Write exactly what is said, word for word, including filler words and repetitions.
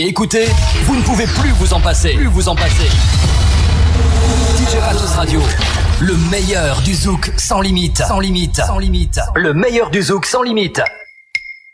Écoutez, vous ne pouvez plus vous en passer. Plus vous en passer. D J Matos Radio, le meilleur du zouk sans limite. Sans limite. Sans limite. Le meilleur du zouk sans limite.